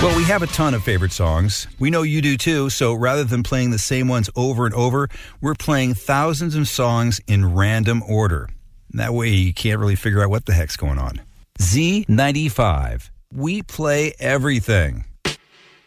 Well, we have a ton of favorite songs. We know you do too, so rather than playing the same ones over and over, we're playing thousands of songs in random order. That way you can't really figure out what the heck's going on. Z95. We play everything.